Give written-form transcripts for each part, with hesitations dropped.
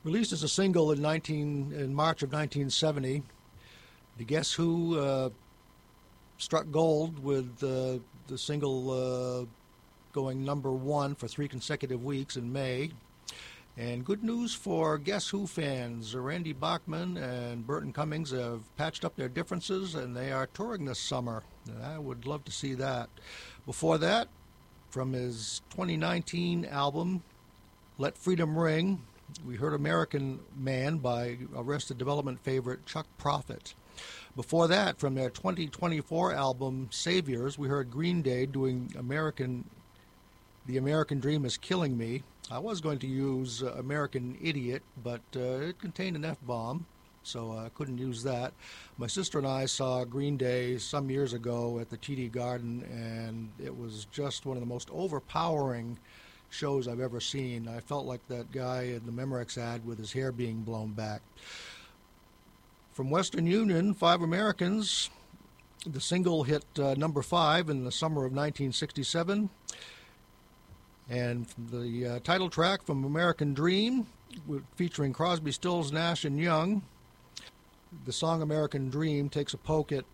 Released as a single in March of 1970, the Guess Who struck gold with the single going number one for 3 consecutive weeks in May. And good news for Guess Who fans. Randy Bachman and Burton Cummings have patched up their differences, and they are touring this summer. I would love to see that. Before that, from his 2019 album, Let Freedom Ring, we heard American Man by Arrested Development favorite Chuck Prophet. Before that, from their 2024 album, Saviors, we heard Green Day doing The American Dream is Killing Me. I was going to use American Idiot, but it contained an F-bomb, so I couldn't use that. My sister and I saw Green Day some years ago at the TD Garden, and it was just one of the most overpowering shows I've ever seen. I felt like that guy in the Memorex ad with his hair being blown back. From Western Union, Five Americans. The single hit number 5 in the summer of 1967. And the title track from American Dream, featuring Crosby, Stills, Nash, and Young. The song American Dream takes a poke at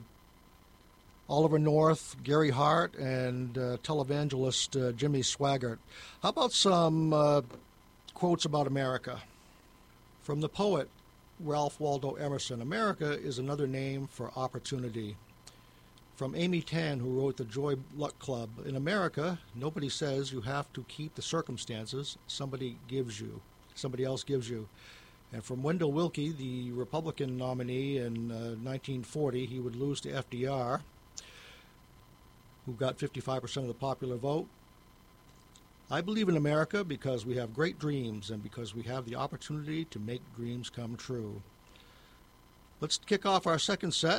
Oliver North, Gary Hart, and televangelist Jimmy Swaggart. How about some quotes about America? From the poet Ralph Waldo Emerson, America is another name for opportunity. From Amy Tan, who wrote the Joy Luck Club, in America, nobody says you have to keep the circumstances somebody else gives you. And from Wendell Willkie, the Republican nominee in 1940, he would lose to FDR, who got 55% of the popular vote. I believe in America because we have great dreams and because we have the opportunity to make dreams come true. Let's kick off our second set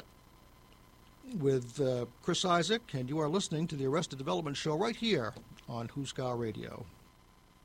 with Chris Isaak, and you are listening to the Arrested Development Show right here on Who's Got Radio.